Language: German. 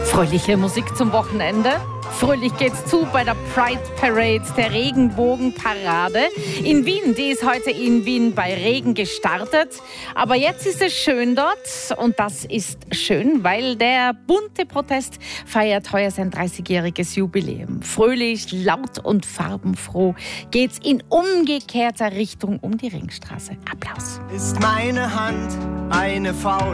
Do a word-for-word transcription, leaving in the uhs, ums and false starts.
Fröhliche Musik zum Wochenende. Fröhlich geht's zu bei der Pride Parade, der Regenbogenparade. In Wien, die ist heute in Wien bei Regen gestartet. Aber jetzt ist es schön dort und das ist schön, weil der bunte Protest feiert heuer sein dreißigjähriges Jubiläum. Fröhlich, laut und farbenfroh geht's in umgekehrter Richtung um die Ringstraße. Applaus. Ist meine Hand eine Faust?